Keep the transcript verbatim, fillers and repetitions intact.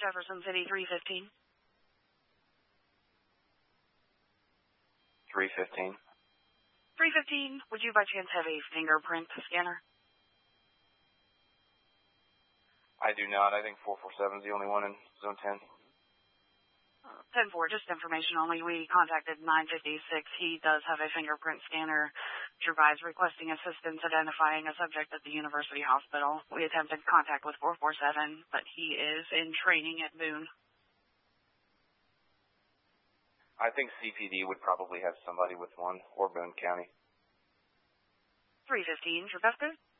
Jefferson City, three fifteen. three fifteen. three fifteen, would you by chance have a fingerprint scanner? I do not. I think four four seven is the only one in Zone ten. Uh, ten four, just information only. We contacted nine fifty-six. He does have a fingerprint scanner. Gervais requesting assistance identifying a subject at the University Hospital. We attempted contact with four four seven, but he is in training at Boone. I think C P D would probably have somebody with one, or Boone County. three fifteen, your best bet?